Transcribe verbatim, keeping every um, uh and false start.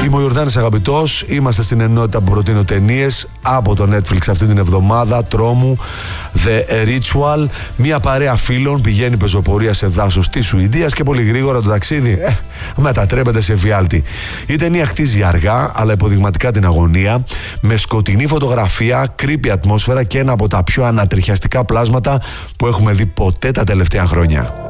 Είμαι ο Ιορδάνης Αγαπητός, είμαστε στην ενότητα που προτείνω ταινίες από το Netflix αυτή την εβδομάδα, τρόμου, The Ritual. Μια παρέα φίλων πηγαίνει πεζοπορία σε δάσος της Σουηδίας και πολύ γρήγορα το ταξίδι ε, μετατρέπεται σε εφιάλτη. Η ταινία χτίζει αργά αλλά υποδειγματικά την αγωνία, με σκοτεινή φωτογραφία, creepy ατμόσφαιρα και ένα από τα πιο ανατριχιαστικά πλάσματα που έχουμε δει ποτέ τα τελευταία χρόνια.